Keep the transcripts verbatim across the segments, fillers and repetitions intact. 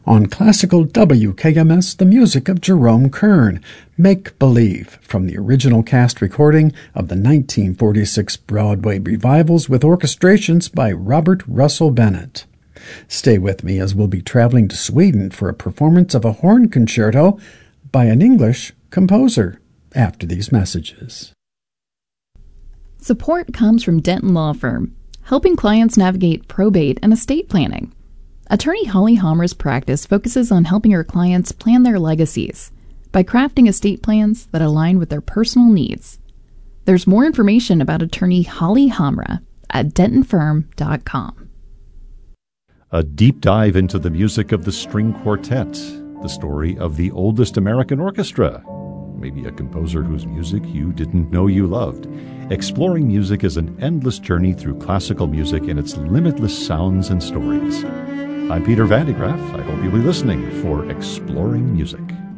On Classical W K M S, the music of Jerome Kern, Make Believe, from the original cast recording of the nineteen forty-six Broadway revivals with orchestrations by Robert Russell Bennett. Stay with me as we'll be traveling to Sweden for a performance of a horn concerto by an English composer after these messages. Support comes from Denton Law Firm, helping clients navigate probate and estate planning. Attorney Holly Hammer's practice focuses on helping her clients plan their legacies by crafting estate plans that align with their personal needs. There's more information about attorney Holly Hamra at denton firm dot com. A deep dive into the music of the string quartet, the story of the oldest American orchestra, maybe a composer whose music you didn't know you loved. Exploring music is an endless journey through classical music and its limitless sounds and stories. I'm Peter Van de Graaff. I hope you'll be listening for Exploring Music.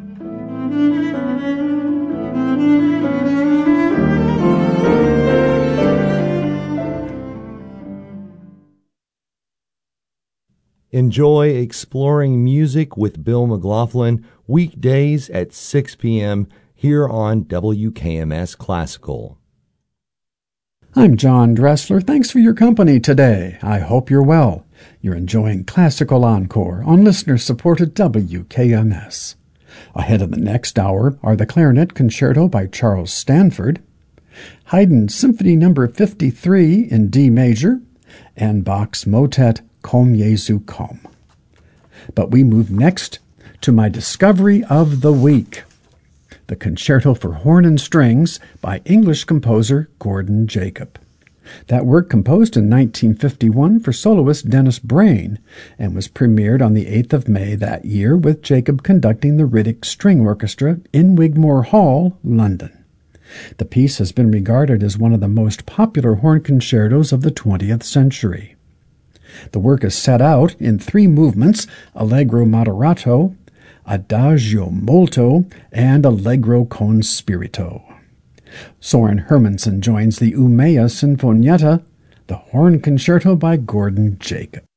Enjoy Exploring Music with Bill McLaughlin weekdays at six p.m. here on W K M S Classical. I'm John Dressler. Thanks for your company today. I hope you're well. You're enjoying Classical Encore on listener-supported W K M S. Ahead of the next hour are the Clarinet Concerto by Charles Stanford, Haydn Symphony Number fifty-three in D major, and Bach's motet Komm Jesu komm. But we move next to my discovery of the week, the Concerto for Horn and Strings by English composer Gordon Jacob. That work, composed in nineteen fifty-one for soloist Dennis Brain, and was premiered on the eighth of May that year with Jacob conducting the Riddick String Orchestra in Wigmore Hall, London. The piece has been regarded as one of the most popular horn concertos of the twentieth century. The work is set out in three movements: Allegro moderato, Adagio molto, and Allegro con spirito. Soren Hermansen joins the Umeå Sinfonietta, the horn concerto by Gordon Jacob.